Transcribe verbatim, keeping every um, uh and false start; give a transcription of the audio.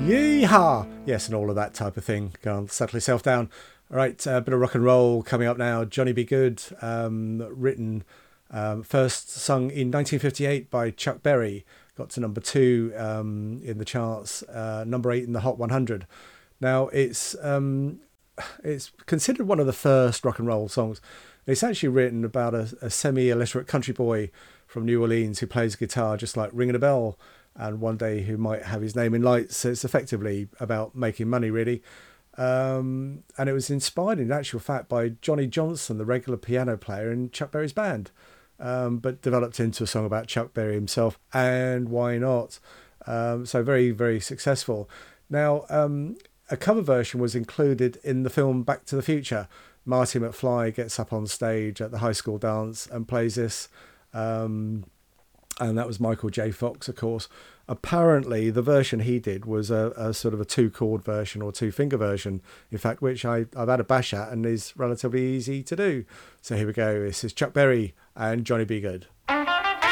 Yeehaw! Yes, and all of that type of thing. Go on, settle yourself down. All right, a bit of rock and roll coming up now. Johnny B. Good, um, written um, first sung in nineteen fifty-eight by Chuck Berry. Got to number two um, in the charts, uh, number eight in the Hot one hundred. Now, it's um, it's considered one of the first rock and roll songs. It's actually written about a, a semi-illiterate country boy from New Orleans who plays guitar just like ringing a bell, and one day who might have his name in lights. So it's effectively about making money, really. Um, and it was inspired, in actual fact, by Johnny Johnson, the regular piano player in Chuck Berry's band, um, but developed into a song about Chuck Berry himself, and why not? Um, so very, very successful. Now, um, a cover version was included in the film Back to the Future. Marty McFly gets up on stage at the high school dance and plays this. Um, and that was Michael J. Fox, of course. Apparently, the version he did was a, a sort of a two-chord version or two-finger version, in fact, which I, I've had a bash at and is relatively easy to do. So here we go. This is Chuck Berry and Johnny B. Good.